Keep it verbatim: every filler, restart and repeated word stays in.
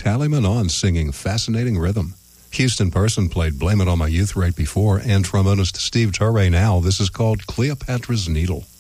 Callie Manon singing Fascinating Rhythm. Houston Person played Blame It On My Youth right before, and trombonist Steve Torre now. This is called Cleopatra's Needle.